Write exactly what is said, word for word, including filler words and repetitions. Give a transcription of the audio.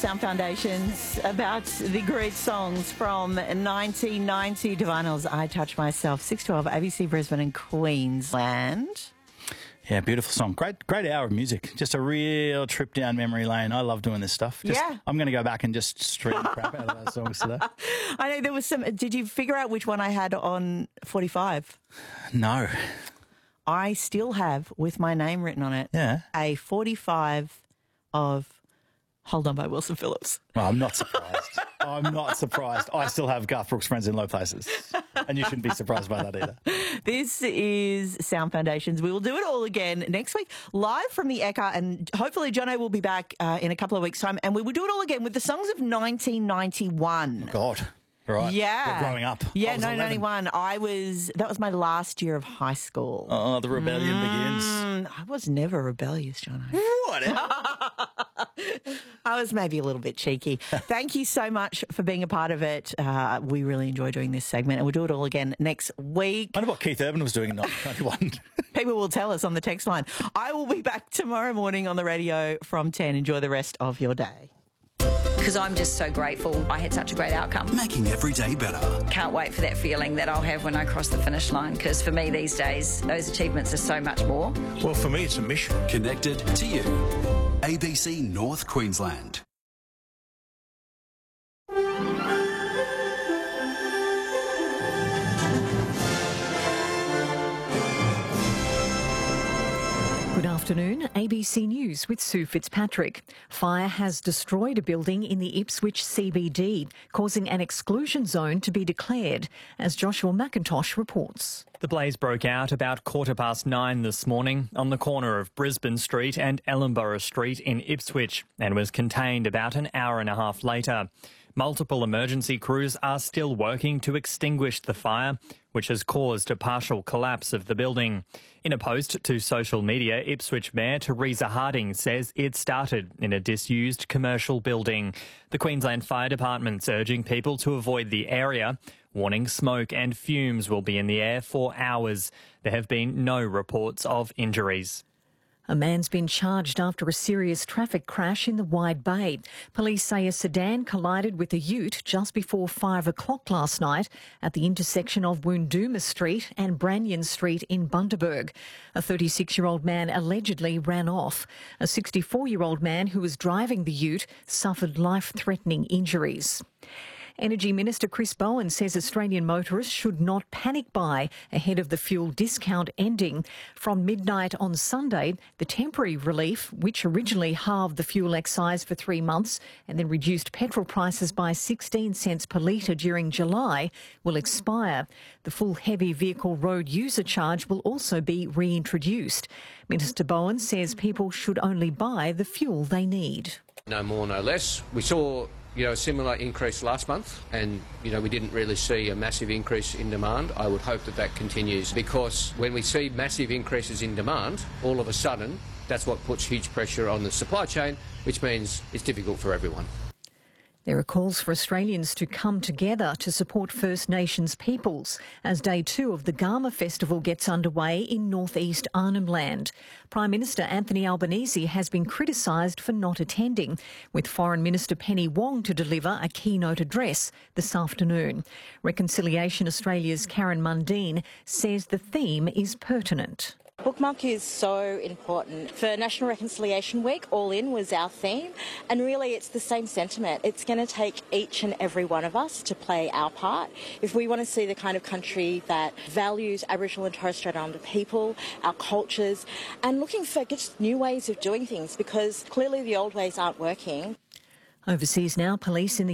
Sound Foundations about the great songs from nineteen ninety. Divinals, I Touch Myself, six twelve, A B C Brisbane and Queensland. Yeah, beautiful song. Great great hour of music. Just a real trip down memory lane. I love doing this stuff. Just, yeah. I'm going to go back and just stream the crap out of those songs today. I know there was some... Did you figure out which one I had on forty-five? No. I still have, with my name written on it, yeah. a forty-five of Hold On by Wilson Phillips. Well, I'm not surprised. I'm not surprised. I still have Garth Brooks' Friends in Low Places. And you shouldn't be surprised by that either. This is Sound Foundations. We will do it all again next week, live from the Ekka, and hopefully Jono will be back uh, in a couple of weeks' time, and we will do it all again with the songs of nineteen ninety-one. Oh, God. Right. Yeah. We're growing up. Yeah, nineteen ninety-one. I was, that was my last year of high school. Oh, the rebellion mm, begins. I was never rebellious, Jono. Whatever. I was maybe a little bit cheeky. Thank you so much for being a part of it. Uh, we really enjoy doing this segment, and we'll do it all again next week. I wonder what Keith Urban was doing in nineteen ninety-one. People will tell us on the text line. I will be back tomorrow morning on the radio from ten. Enjoy the rest of your day. Because I'm just so grateful I had such a great outcome. Making every day better. Can't wait for that feeling that I'll have when I cross the finish line, because for me these days, those achievements are so much more. Well, for me, it's a mission. Connected to you. A B C North Queensland. Good afternoon, A B C News with Sue Fitzpatrick. Fire has destroyed a building in the Ipswich C B D, causing an exclusion zone to be declared, as Joshua McIntosh reports. The blaze broke out about quarter past nine this morning on the corner of Brisbane Street and Ellenborough Street in Ipswich, and was contained about an hour and a half later. Multiple emergency crews are still working to extinguish the fire, which has caused a partial collapse of the building. In a post to social media, Ipswich Mayor Teresa Harding says it started in a disused commercial building. The Queensland Fire Department's urging people to avoid the area, warning smoke and fumes will be in the air for hours. There have been no reports of injuries. A man's been charged after a serious traffic crash in the Wide Bay. Police say a sedan collided with a ute just before five o'clock last night at the intersection of Woondooma Street and Branyan Street in Bundaberg. A thirty-six-year-old man allegedly ran off. A sixty-four-year-old man who was driving the ute suffered life-threatening injuries. Energy Minister Chris Bowen says Australian motorists should not panic buy ahead of the fuel discount ending. From midnight on Sunday, the temporary relief, which originally halved the fuel excise for three months and then reduced petrol prices by sixteen cents per litre during July, will expire. The full heavy vehicle road user charge will also be reintroduced. Minister Bowen says people should only buy the fuel they need. No more, no less. We saw you know, a similar increase last month, and, you know, we didn't really see a massive increase in demand. I would hope that that continues, because when we see massive increases in demand, all of a sudden, that's what puts huge pressure on the supply chain, which means it's difficult for everyone. There are calls for Australians to come together to support First Nations peoples as day two of the Garma Festival gets underway in northeast Arnhem Land. Prime Minister Anthony Albanese has been criticised for not attending, with Foreign Minister Penny Wong to deliver a keynote address this afternoon. Reconciliation Australia's Karen Mundine says the theme is pertinent. Book Month is so important. For National Reconciliation Week, All In was our theme, and really it's the same sentiment. It's going to take each and every one of us to play our part. If we want to see the kind of country that values Aboriginal and Torres Strait Islander people, our cultures, and looking for just new ways of doing things, because clearly the old ways aren't working. Overseas now, police in the